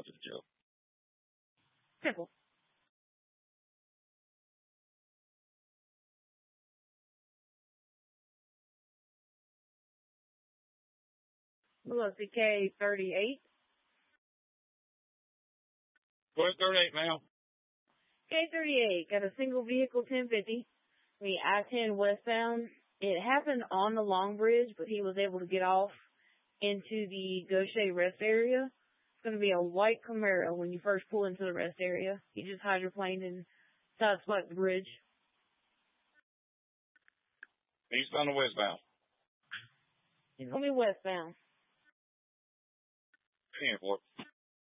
to the jail? Simple. Velocity K38. Go ahead, 38, ma'am. K38, got a single vehicle 1050, the I-10 westbound. It happened on the Long Bridge, but he was able to get off into the Gaucher rest area. It's going to be a white Camaro when you first pull into the rest area. He just hydroplaned and sideswiped the bridge. Eastbound or westbound? It's going to be westbound. 10-4.